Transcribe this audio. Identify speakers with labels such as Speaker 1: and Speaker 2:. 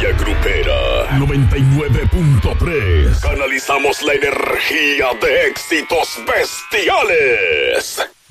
Speaker 1: Grupera 99.3. Canalizamos la energía de éxitos bestiales.